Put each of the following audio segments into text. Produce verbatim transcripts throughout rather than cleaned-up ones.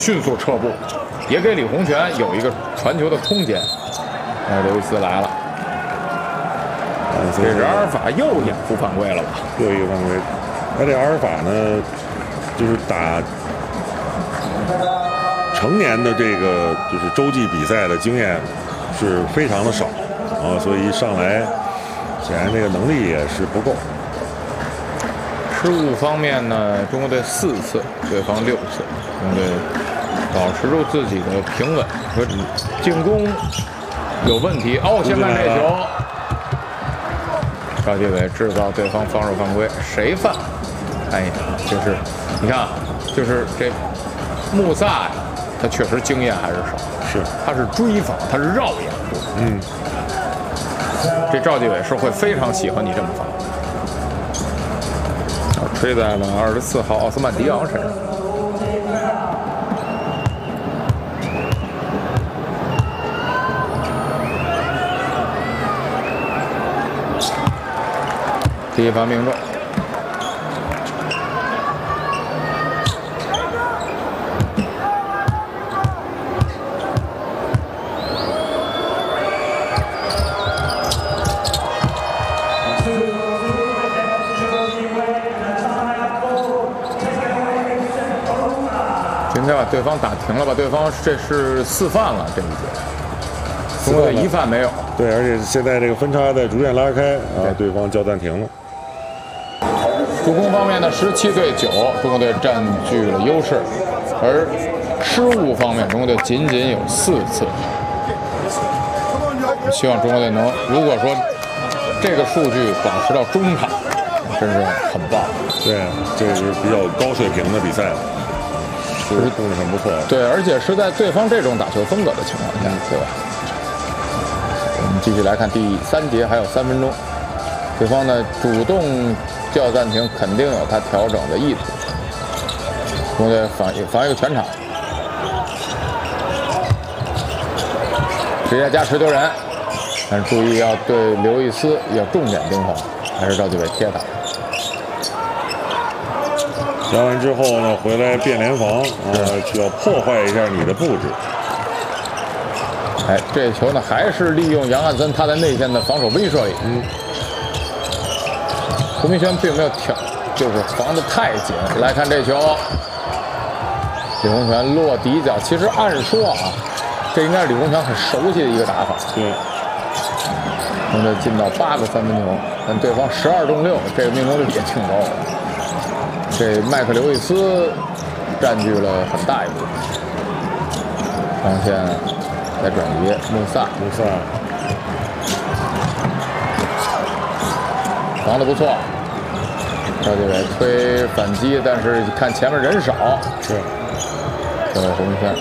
迅速撤步，也给李洪权有一个传球的空间。哎，刘易斯来了，这是阿尔法又掩护犯规了吧？ 又一个犯规。他这阿尔法呢，就是打成年的这个就是洲际比赛的经验是非常的少啊，所以一上来显然这个能力也是不够。 失误方面呢，中国队四次，对方六次，中国队保持住自己的平稳和进攻有问题。哦，现在这球，赵继伟制造对方防守犯规，谁犯？哎呀，就是你看，就是这穆萨呀，他确实经验还是少， 是， 他是追防，他是绕掩护。 嗯， 这赵继伟是会非常喜欢你这么防。吹在了二十四号奥斯曼迪昂身上。第一发命中。应该把对方打停了吧？对方这是四犯了这一节，中国队一犯没有。 对，而且现在这个分差在逐渐拉开啊，对方叫暂停了。 助攻方面呢，十七对九，中国队占据了优势，而失误方面，中国队仅仅有四次。希望中国队能，如果说这个数据保持到中场，真是很棒。 对，这是比较高水平的比赛。是控制很不错， 对，而且是在对方这种打球风格的情况下，对吧？我们继续来看第三节，还有三分钟，对方呢主动叫暂停，肯定有他调整的意图。中国队防防一个全场，直接加持丢人，但是注意要对刘易斯要重点盯防，还是赵继伟贴他。 加完之后呢，回来变联防啊，需要破坏一下你的布置。 哎，这球呢还是利用杨汉森他在内线的防守威慑力。嗯，胡明轩并没有挑，就是防得太紧。来看这球，李洪权落底角，其实按说啊，这应该是李洪权很熟悉的一个打法。 对， 中队进到八个三分球，但对方十二中六，这个命中率也挺高的。这麦克刘易斯占据了很大一部分，上线再转移，穆萨， 穆萨防得不错，赵继伟推反击，但是看前面人少， 是， 这位红圈，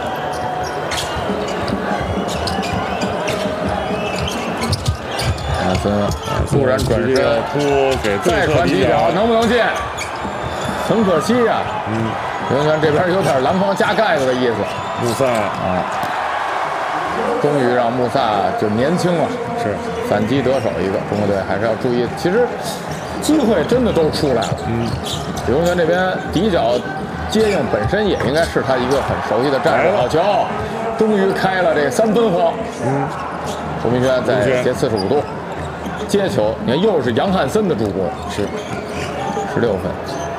安森突然转身突给再传几脚，能不能进？很可惜呀、啊，嗯，刘洪权这边有点蓝方加盖子的意思。 穆萨啊，终于让穆萨就年轻了， 是反击得手一个。中国队还是要注意，其实机会真的都出来了。嗯，刘洪权这边底角接应本身也应该是他一个很熟悉的战术。好球，终于开了这三分荒。嗯，胡明轩在斜四十五度接球，你看又是杨汉森的助攻， 是十六分。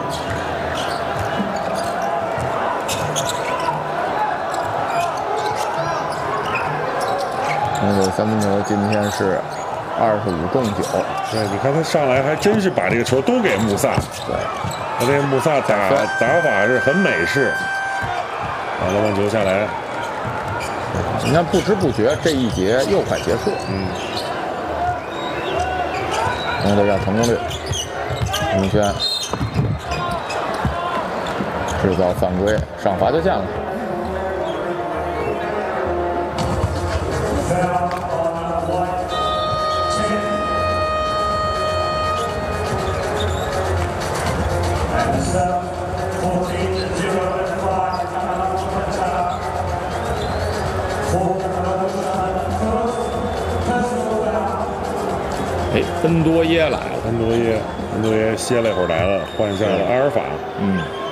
中国三分球今天是二十五中九。 对，你看他上来还真是把这个球都给穆萨。 对， 他这穆萨打打法是很美式，把篮板球下来。 你看不知不觉这一节又快结束。嗯，中国队要成功率，胡明轩制造犯规，上罚球线了。哎，恩多耶来了， 恩多耶，恩多耶歇了一会儿来了，换下了阿尔法。 嗯。